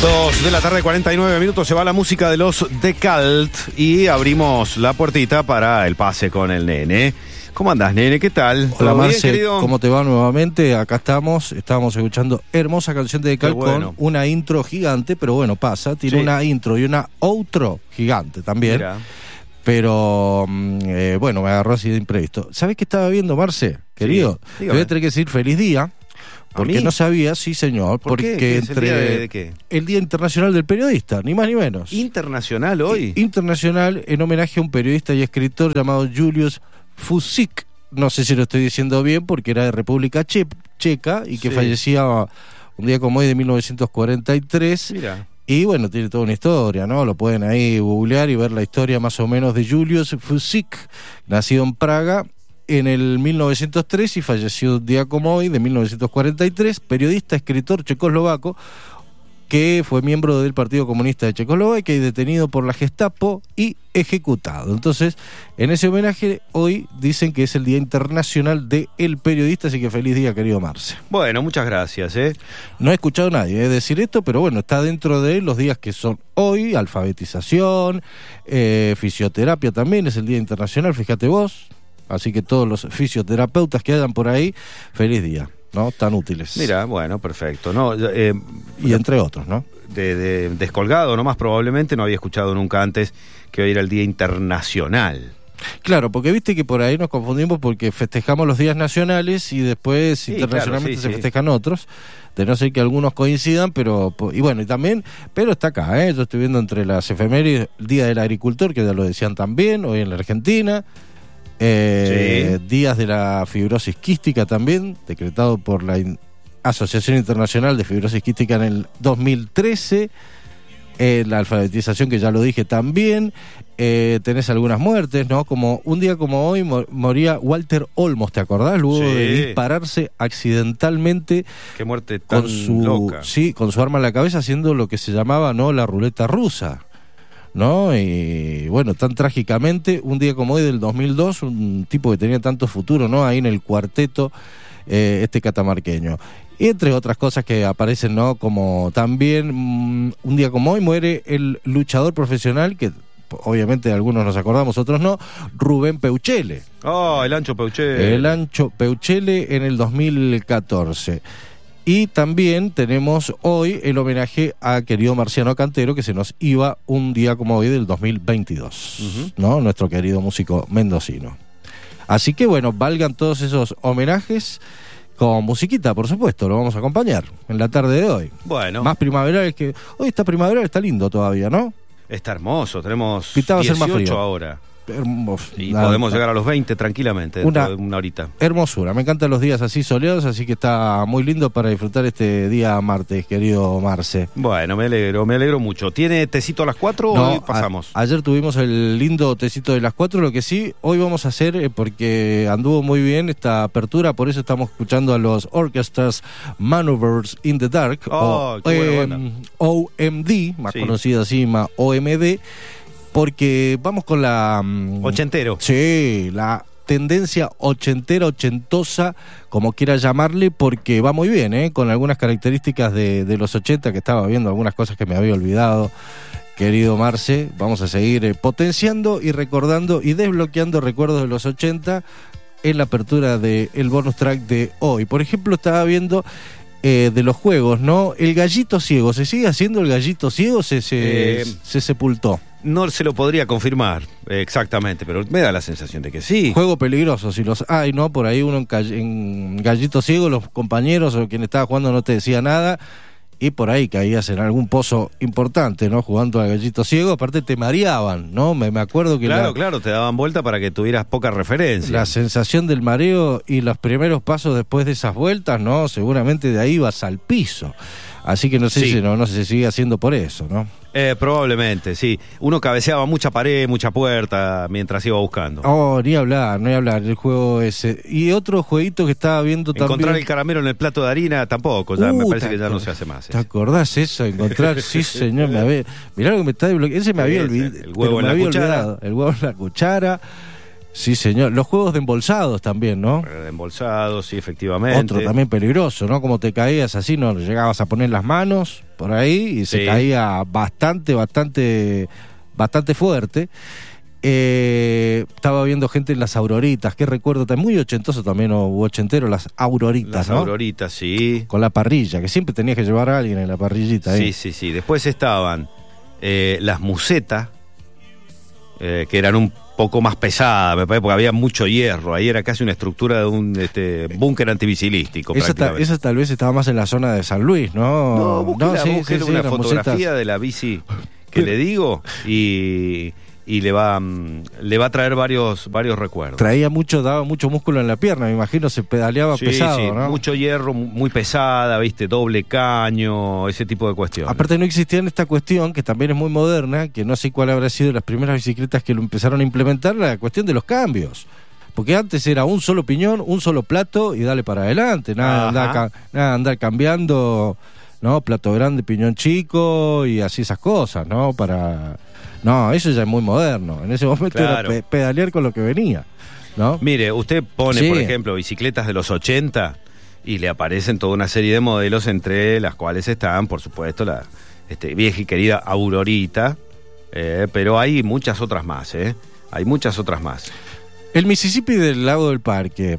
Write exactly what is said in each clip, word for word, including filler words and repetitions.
Dos de la tarde, cuarenta y nueve minutos, se va la música de los The Cult y abrimos la puertita para el pase con el nene. ¿Cómo andás, nene? ¿Qué tal? Hola, ¿Todo bien, Marce, querido? ¿cómo te va nuevamente? Acá estamos, estábamos escuchando hermosa canción de The Cult bueno. con una intro gigante, pero bueno, pasa, tiene Sí. una intro y una outro gigante también. Mira. Pero, eh, bueno, me agarró así de imprevisto. ¿Sabés qué estaba viendo, Marce? Querido, Sí, te dígame. voy a tener que decir feliz día. Porque mí? no sabía, sí señor, ¿Por qué? porque ¿Qué es el entre día de- de qué? el Día Internacional del Periodista, ni más ni menos. ¿Internacional hoy? I- Internacional en homenaje a un periodista y escritor llamado Julius Fusik. No sé si lo estoy diciendo bien porque era de República Che- Checa y que Sí. fallecía un día como hoy de mil novecientos cuarenta y tres. Mira. Y bueno, tiene toda una historia, ¿no? Lo pueden ahí googlear y ver la historia más o menos de Julius Fusik, nacido en Praga en el mil novecientos tres y falleció un día como hoy de mil novecientos cuarenta y tres, periodista, escritor checoslovaco que fue miembro del Partido Comunista de Checoslovaquia y detenido por la Gestapo y ejecutado. Entonces, en ese homenaje hoy dicen que es el Día Internacional del Periodista, así que feliz día, querido Marce. Bueno, muchas gracias, ¿eh? No he escuchado a nadie eh, decir esto, pero bueno, está dentro de los días que son hoy, alfabetización, eh, fisioterapia también, es el Día Internacional, fíjate vos. Así que todos los fisioterapeutas que hayan por ahí, feliz día, ¿no? Tan útiles. Mira, bueno, perfecto. No, eh, Y entre otros, ¿no? de, de- descolgado nomás probablemente, no había escuchado nunca antes que hoy era el Día Internacional. Claro, porque viste que por ahí nos confundimos porque festejamos los días nacionales y después Sí, internacionalmente claro, sí, se sí. festejan otros, de no ser que algunos coincidan, pero po- y bueno, y también, pero está acá, ¿eh? Yo estoy viendo entre las efemérides el Día del Agricultor, que ya lo decían también, hoy en la Argentina, eh, Sí. días de la fibrosis quística también, decretado por la In- Asociación Internacional de Fibrosis Quística en el dos mil trece, eh, la alfabetización que ya lo dije también. Eh, tenés algunas muertes, ¿no? Como un día como hoy mo- moría Walter Olmos, ¿te acordás? Luego Sí. de dispararse accidentalmente Qué muerte tan con su loca. sí, con su arma en la cabeza haciendo lo que se llamaba, ¿no?, la ruleta rusa, ¿no? Y bueno, tan trágicamente, un día como hoy del dos mil dos, un tipo que tenía tanto futuro, ¿no?, ahí en el cuarteto, eh, este catamarqueño. Y entre otras cosas que aparecen, ¿no?, como también mm, un día como hoy muere el luchador profesional que obviamente algunos nos acordamos, otros no, Rubén Peuchele. Oh, el Ancho Peuché. El Ancho Peuchele en el dos mil catorce. Y también tenemos hoy el homenaje a querido Marciano Cantero, que se nos iba un día como hoy del dos mil veintidós, Ujú. ¿no? Nuestro querido músico mendocino. Así que bueno, valgan todos esos homenajes con musiquita, por supuesto, lo vamos a acompañar en la tarde de hoy. Bueno, Más primaveral que... Hoy está primaveral, está lindo todavía, ¿no? está hermoso. Tenemos Pintaba ser más dieciocho frío. ahora. Hermoso. Y Nada, podemos llegar a los veinte tranquilamente dentro Una- de una horita. Hermosura, me encantan los días así soleados, así que está muy lindo para disfrutar este día martes, querido Marce. Bueno, me alegro, me alegro mucho. ¿Tiene tecito a las cuatro o hoy pasamos? a- ayer tuvimos el lindo tecito de las cuatro, lo que sí, hoy vamos a hacer, eh, porque anduvo muy bien esta apertura, por eso estamos escuchando a los Orchestras Maneuvers in the Dark, Oh, o qué buena em, banda. O M D, más Sí. conocida así, más O M D, porque vamos con la... mm, Ochentero. Sí, la tendencia ochentera, ochentosa, como quiera llamarle, porque va muy bien, ¿eh? Con algunas características de, de los ochenta, que estaba viendo algunas cosas que me había olvidado, querido Marce. Vamos a seguir eh, potenciando y recordando y desbloqueando recuerdos de los ochenta en la apertura del bonus track de hoy. Por ejemplo, estaba viendo... eh, de los juegos, ¿no? El gallito ciego, ¿se sigue haciendo el gallito ciego? Se, se, Eh, se sepultó. No se lo podría confirmar eh, exactamente, pero me da la sensación de que sí. Juego peligroso, si los hay, ¿no? Por ahí uno en, call- en gallito ciego, los compañeros o quien estaba jugando no te decía nada, y por ahí caías en algún pozo importante, ¿no? Jugando al gallito ciego, aparte te mareaban, ¿no? Me, me acuerdo que Claro, la, claro, te daban vuelta para que tuvieras poca referencia. la sensación del mareo y los primeros pasos después de esas vueltas, ¿no? Seguramente de ahí vas al piso. Así que no sé Sí. si no, no se sigue haciendo por eso, ¿no? Eh, probablemente, sí. Uno cabeceaba mucha pared, mucha puerta mientras iba buscando. Oh, ni hablar, ni hablar, el juego ese. Y otro jueguito que estaba viendo Encontrar también... el caramelo en el plato de harina tampoco, ya me Uh, parece te que ya no acor- se hace más. ¿Te eso. acordás eso? Encontrar, sí señor, me había, mirá lo que me está desbloqueando, ese me había Ese, olvidado. el huevo en la cuchara. El huevo en la cuchara. Sí, señor. Los juegos de embolsados también, ¿no? De embolsados, sí, efectivamente. Otro también peligroso, ¿no? Como te caías así, no llegabas a poner las manos por ahí y se Sí. caía bastante, bastante, bastante fuerte. Eh, estaba viendo gente en las auroritas, que recuerdo también, muy ochentoso también, o u ochentero, las auroritas, Las ¿no? auroritas, sí. Con la parrilla, que siempre tenías que llevar a alguien en la parrillita ahí. Sí, sí, sí. Después estaban eh, las musetas, eh, que eran un poco más pesadas, me parece, porque había mucho hierro. Ahí era casi una estructura de un este, búnker antivisilístico. Esa, ta- prácticamente. esa tal vez estaba más en la zona de San Luis, ¿no? No, búsquela, sí, búsquela sí, sí, una eran fotografía musetas. de la bici que le digo y, y le va mm, le va a traer varios varios recuerdos. Traía mucho, daba mucho músculo en la pierna, me imagino, se pedaleaba Sí, pesado, sí, ¿no? mucho hierro, mu- muy pesada, viste, doble caño, ese tipo de cuestiones. Aparte no existía en esta cuestión, que también es muy moderna, que no sé cuál habrá sido las primeras bicicletas que lo empezaron a implementar, la cuestión de los cambios. Porque antes era un solo piñón, un solo plato y dale para adelante, nada de andar, Ajá. ca- nada de andar cambiando, ¿no? Plato grande, piñón chico y así esas cosas, ¿no? Para... No, eso ya es muy moderno. En ese momento Claro. era pe- pedalear con lo que venía, ¿no? Mire, usted pone, Sí. por ejemplo, bicicletas de los ochenta y le aparecen toda una serie de modelos, entre las cuales están, por supuesto, la este, vieja y querida Aurorita, eh, pero hay muchas otras más, ¿eh? Hay muchas otras más. El Mississippi del Lago del Parque,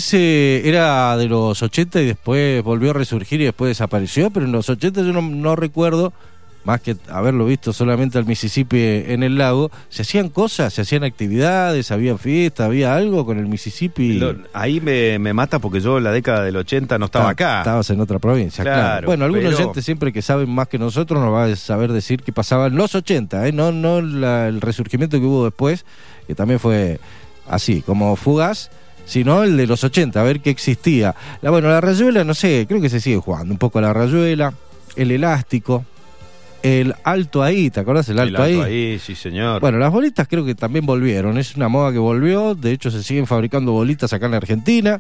ese era de los ochenta y después volvió a resurgir y después desapareció, pero en los ochenta yo no, no recuerdo, más que haberlo visto solamente al Mississippi en el lago, se hacían cosas, se hacían actividades, había fiesta, había algo con el Mississippi. Lo- ahí me, me mata porque yo en la década del ochenta no estaba acá. Estabas en otra provincia, claro. Claro, Bueno, algunos pero- oyentes siempre que saben más que nosotros nos va a saber decir qué pasaba en los ochenta, ¿eh? no, no la- el resurgimiento que hubo después, que también fue así, como fugaz, sino el de los ochenta, a ver qué existía. La, bueno, la rayuela, no sé, creo que se sigue jugando un poco la rayuela, el elástico, el alto ahí, ¿te acordás? El El alto, alto ahí. ahí, sí señor. Bueno, las bolitas creo que también volvieron, es una moda que volvió, de hecho se siguen fabricando bolitas acá en la Argentina.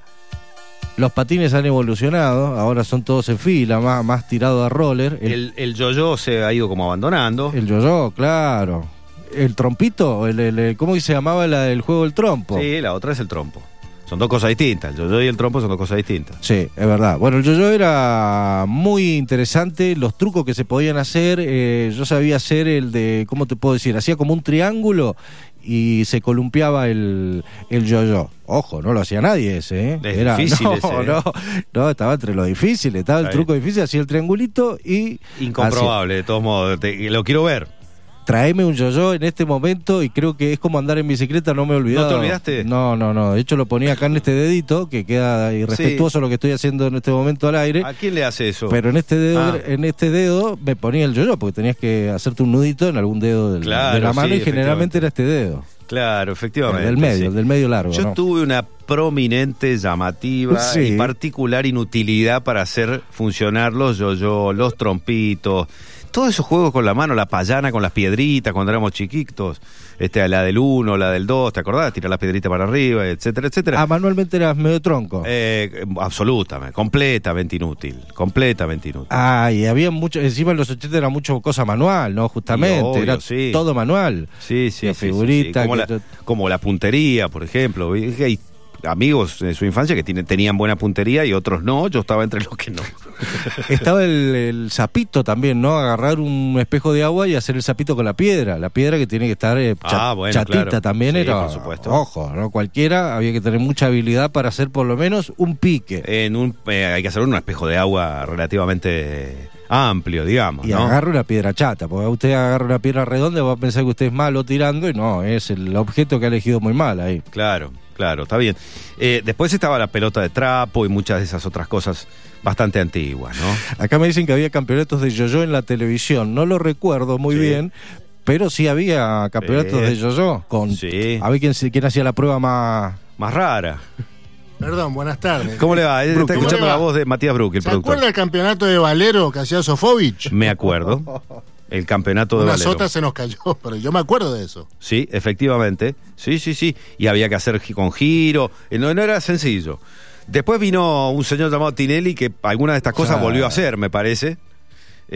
Los patines han evolucionado, ahora son todos en fila, más, más tirado a roller. El, el, el yo-yo se ha ido como abandonando. el yo-yo, claro. El trompito, el, el- el- ¿cómo se llamaba la- el juego del trompo? Sí, la otra es el trompo. Son dos cosas distintas. El yo-yo y el trompo son dos cosas distintas. Sí, es verdad. Bueno, el yo-yo era muy interesante, los trucos que se podían hacer, eh, yo sabía hacer el de, ¿cómo te puedo decir? Hacía como un triángulo y se columpiaba el, el yo-yo. Ojo, no lo hacía nadie ese, ¿eh? Es Era, difícil no, ese, ¿eh? no, no, estaba entre lo difícil, estaba el Ahí. truco difícil, hacía el triangulito y... Incomprobable, de todos modos. Te- lo quiero ver. Traeme un yo-yo en este momento y creo que es como andar en bicicleta, no me he olvidado. ¿No te olvidaste? No, no, no. De hecho lo ponía acá en este dedito, que queda irrespetuoso lo que estoy haciendo en este momento al aire. ¿A quién le hace eso? Pero en este dedo, Ah. en este dedo me ponía el yo-yo, porque tenías que hacerte un nudito en algún dedo del- Claro, de la mano sí, y generalmente efectivamente. era este dedo. Claro, El efectivamente. del medio, sí. el del medio largo. Yo ¿no? tuve una prominente, llamativa Sí. y particular inutilidad para hacer funcionar los yo-yo, los trompitos, todos esos juegos con la mano, la payana con las piedritas cuando éramos chiquitos, este, la del uno, la del dos, ¿te acordás? Tirar las piedritas para arriba, etcétera, etcétera. Ah, manualmente eras medio tronco. Eh, absolutamente, completamente inútil, completamente inútil. Ah, y había mucho, encima en los ochenta era mucho cosa manual, ¿no? Justamente, Y obvio, era sí. todo manual. Sí, sí, La sí, sí, figurita sí. Como, que- la, como la puntería, por ejemplo. Hay amigos de su infancia que tienen, tenían buena puntería y otros no. Yo estaba entre los que no. Estaba el, el sapito también, ¿no? Agarrar un espejo de agua y hacer el sapito con la piedra. La piedra que tiene que estar eh, Ah, chat- bueno, chatita claro. también Sí, era. por supuesto. Ojo, ¿no? Cualquiera había que tener mucha habilidad para hacer por lo menos un pique. En un, eh, hay que hacer un espejo de agua relativamente amplio, digamos, Y ¿no? agarra una piedra chata, porque usted agarra una piedra redonda y va a pensar que usted es malo tirando y no, es el objeto que ha elegido muy mal ahí. Claro, claro, está bien. Eh, después estaba la pelota de trapo y muchas de esas otras cosas bastante antiguas, ¿no? Acá me dicen que había campeonatos de yo-yo en la televisión, no lo recuerdo muy Sí. bien, pero sí había campeonatos Sí. de yo-yo. Con, Sí. A ver quién, se- quién hacía la prueba más... Más rara. Perdón, buenas tardes. ¿Cómo le va? Está ¿Cómo escuchando le va? la voz de Matías Bruck, el ¿Se productor. acuerda el campeonato de Valero que hacía Sofovich? Me acuerdo. El campeonato de Una Valero. sota se nos cayó, pero yo me acuerdo de eso. Sí, efectivamente. Sí, sí, sí. Y había que hacer gi- con giro. Eh, No, no era sencillo. Después vino un señor llamado Tinelli que alguna de estas cosas Ah. volvió a hacer, me parece. Eh,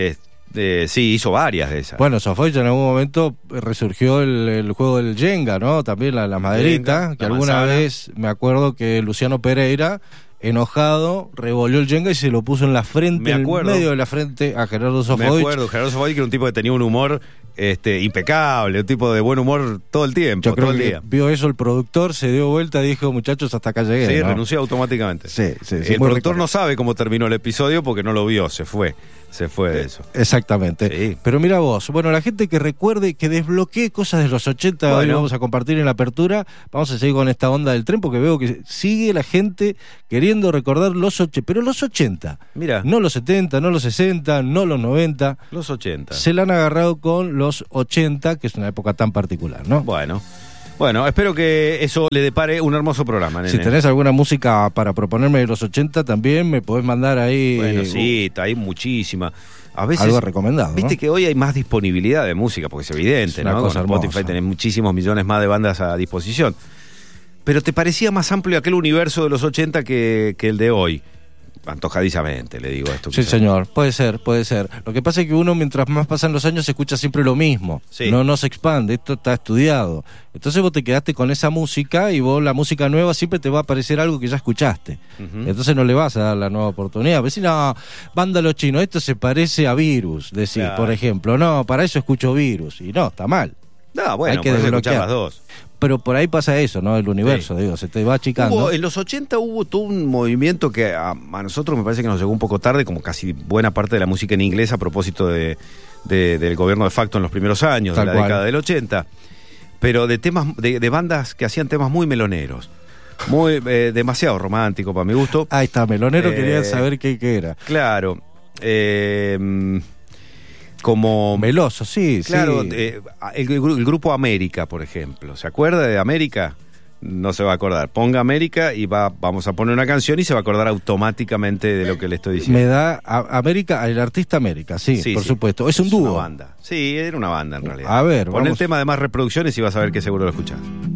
Eh, sí, hizo varias de esas. Bueno, Sofovich en algún momento resurgió el, el juego del Jenga, ¿no? También la, la maderita, Jenga, que la alguna manzana. vez me acuerdo que Luciano Pereira, enojado, revolvió el Jenga y se lo puso en la frente, Me en acuerdo. medio de la frente a Gerardo Me Sofovich. acuerdo, Gerardo Sofovich, que era un tipo que tenía un humor este, impecable, un tipo de buen humor todo el tiempo, Yo creo todo el que día. vio eso el productor, se dio vuelta y dijo, muchachos, hasta acá llegué. Sí, ¿no? renunció automáticamente. Sí, sí, sí, el muy productor recordado. no sabe cómo terminó el episodio porque no lo vio, se fue. Se fue de eso. Exactamente. Sí. Pero mira vos, bueno, la gente que recuerde, que desbloquee cosas de los ochenta, hoy Bueno. vamos a compartir en la apertura, vamos a seguir con esta onda del tren, porque veo que sigue la gente queriendo recordar los ochenta, pero los ochenta, Mira, no los setenta, no los sesenta, no los noventa, los ochenta. se la han agarrado con los ochenta, que es una época tan particular, ¿no? Bueno, bueno, espero que eso le depare un hermoso programa, nene. Si tenés alguna música para proponerme de los ochenta también, me podés mandar ahí Bueno, sí, hay muchísima. A veces, algo recomendado, viste ¿no? que hoy hay más disponibilidad de música, porque es evidente, Es una ¿no? cosa Con Spotify hermosa. tenés muchísimos millones más de bandas a disposición. Pero ¿te parecía más amplio aquel universo de los ochenta que, que el de hoy? Antojadizamente, le digo esto. Sí, quizás. señor, puede ser, puede ser. Lo que pasa es que uno, mientras más pasan los años, se escucha siempre lo mismo. Sí. No, no se expande, esto está estudiado. Entonces vos te quedaste con esa música y vos, la música nueva, siempre te va a aparecer algo que ya escuchaste. Ujú. Entonces no le vas a dar la nueva oportunidad. Pero si no, banda Los Chinos, esto se parece a Virus, decir, Claro. por ejemplo. No, para eso escucho Virus. Y no, está mal. No, bueno, Hay que podés escuchar desbloquear. las dos. Pero por ahí pasa eso, ¿no? El universo, digo, se te va achicando. Hubo- en los ochenta hubo todo un movimiento que a, a nosotros me parece que nos llegó un poco tarde, como casi buena parte de la música en inglés a propósito de, de- del gobierno de facto en los primeros años Tal de la cual. década del ochenta, pero de temas de, de bandas que hacían temas muy meloneros, muy eh, demasiado romántico para mi gusto. Ahí está, Melonero Eh, quería saber qué, qué era. Claro, eh, como Meloso, sí, claro, sí. eh, el, gru- el grupo América, por ejemplo, ¿se acuerda de América? No se va a acordar. Ponga América y va, vamos a poner una canción y se va a acordar automáticamente de lo que le estoy diciendo. Me da a- América, el artista América, sí, Sí, por sí. supuesto. Es un Es dúo. una banda. Sí, era una banda en realidad. A ver, Pon el vamos. tema de más reproducciones y vas a ver que seguro lo escuchás.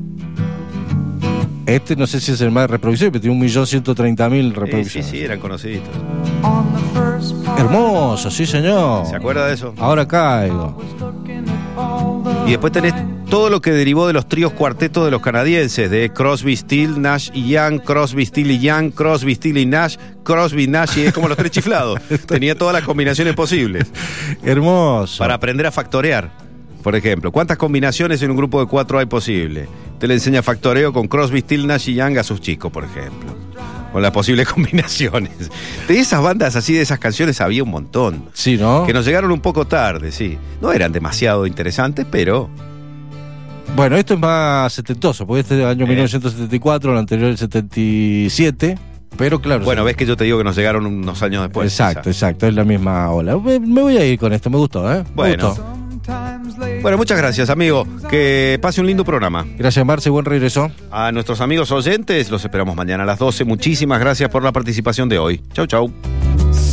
Este no sé si es el más de reproducción, pero tiene un millón ciento treinta mil Sí, sí, reproducciones. sí, eran conociditos. Hermoso, sí señor. ¿Se acuerda de eso? Ahora caigo. Y después tenés todo lo que derivó de los tríos cuartetos de los canadienses, de Crosby, Still, Nash y Young, Crosby, Still y Young, Crosby, Still y Nash, Crosby, Nash, y es como los tres chiflados. Tenía todas las combinaciones posibles. Hermoso. Para aprender a factorear, por ejemplo. ¿Cuántas combinaciones en un grupo de cuatro hay posible? Usted le enseña factoreo con Crosby, Still, Nash y Young a sus chicos, por ejemplo. Con las posibles combinaciones. De esas bandas así, de esas canciones, había un montón. Sí, ¿no? Que nos llegaron un poco tarde, sí. No eran demasiado interesantes, pero... Bueno, esto es más setentoso, porque este es del año Eh. mil novecientos setenta y cuatro, el anterior el setenta y siete, pero claro. Bueno, sí. ves que yo te digo que nos llegaron unos años después. Exacto, quizá. exacto, es la misma ola. Me, me voy a ir con esto, me gustó, ¿eh? Me Bueno. gustó. Bueno, muchas gracias, amigo. Que pase un lindo programa. Gracias, Marce, buen regreso. A nuestros amigos oyentes, los esperamos mañana a las doce. Muchísimas gracias por la participación de hoy. Chau, chau.